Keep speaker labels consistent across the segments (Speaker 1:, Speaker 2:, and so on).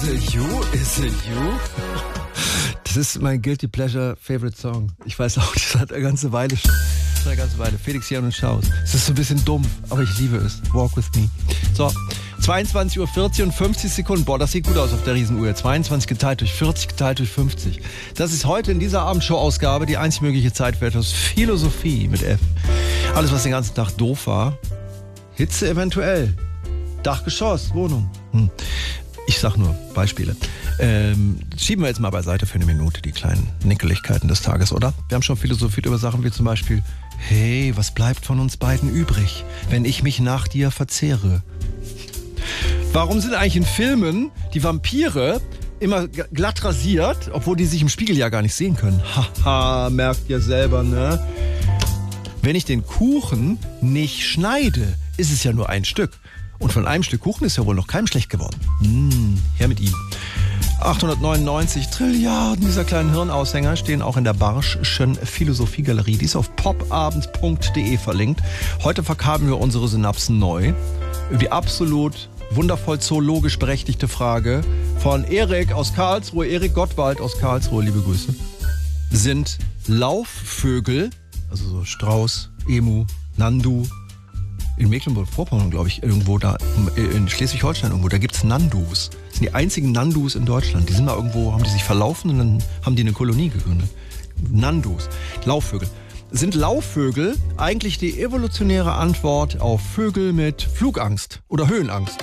Speaker 1: it you? Is it you? Das ist mein Guilty Pleasure Favorite Song. Ich weiß auch, das hat eine ganze Weile schon. Felix Jan und Schaus. Es ist so ein bisschen dumpf, aber ich liebe es. Walk with me. So, 22:40 Uhr und 50 Sekunden. Boah, das sieht gut aus auf der Riesenuhr. 22 geteilt durch 40 geteilt durch 50. Das ist heute in dieser Abendshow-Ausgabe die einzig mögliche Zeit für etwas Philosophie mit F. Alles, was den ganzen Tag doof war. Hitze eventuell. Dachgeschoss, Wohnung. Ich sag nur Beispiele. Schieben wir jetzt mal beiseite für eine Minute die kleinen Nickeligkeiten des Tages, oder? Wir haben schon philosophiert über Sachen wie zum Beispiel: Hey, was bleibt von uns beiden übrig, wenn ich mich nach dir verzehre? Warum sind eigentlich in Filmen die Vampire immer glatt rasiert, obwohl die sich im Spiegel ja gar nicht sehen können? Haha, merkt ihr selber, ne? Wenn ich den Kuchen nicht schneide, ist es ja nur ein Stück. Und von einem Stück Kuchen ist ja wohl noch keinem schlecht geworden. Her mit ihm. 899 Trilliarden dieser kleinen Hirnaushänger stehen auch in der Barsch'schen Philosophiegalerie. Die ist auf popabend.de verlinkt. Heute verkabeln wir unsere Synapsen neu. Über die absolut wundervoll zoologisch berechtigte Frage von Erik aus Karlsruhe, Erik Gottwald aus Karlsruhe, liebe Grüße. Sind Laufvögel, also so Strauß, Emu, Nandu, in Mecklenburg-Vorpommern, glaube ich, irgendwo da, in Schleswig-Holstein irgendwo, da gibt's Nandus. Das sind die einzigen Nandus in Deutschland. Die sind mal irgendwo, haben die sich verlaufen und dann haben die eine Kolonie gegründet. Nandus, Laufvögel. Sind Laufvögel eigentlich die evolutionäre Antwort auf Vögel mit Flugangst oder Höhenangst?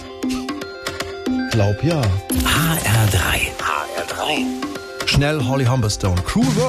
Speaker 1: Glaub ja.
Speaker 2: HR3.
Speaker 1: Schnell Holly Humberstone. Cruel World.